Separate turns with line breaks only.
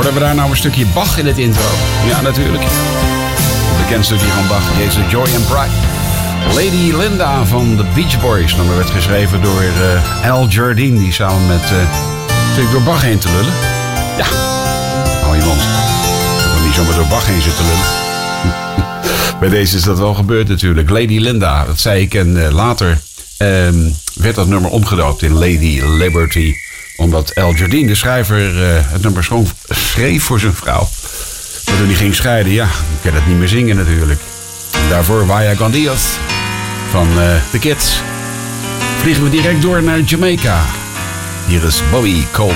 Hoorden we daar nou een stukje Bach in het intro? Ja, natuurlijk. Het bekendste stukje van Bach, deze Joy and Pride. Lady Linda van de Beach Boys. Het nummer werd geschreven door Al Jardine, die samen met natuurlijk door Bach heen te lullen. Ja, hou je mond. Ik wil niet zomaar door Bach heen zitten lullen. Bij deze is dat wel gebeurd natuurlijk. Lady Linda, dat zei ik. En later werd dat nummer omgedoopt in Lady Liberty. Omdat Al Jardine, de schrijver, het nummer schreef voor zijn vrouw. Maar toen hij ging scheiden, ja, dan kan het niet meer zingen natuurlijk. En daarvoor Vaya con Dios van The Kids. Vliegen we direct door naar Jamaica. Hier is Bobby Cole.